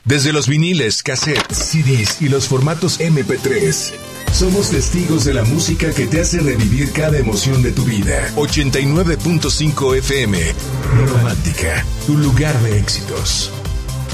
Desde los viniles, cassettes, CDs y los formatos MP3, somos testigos de la música que te hace revivir cada emoción de tu vida. 89.5 FM, Romántica, tu lugar de éxitos.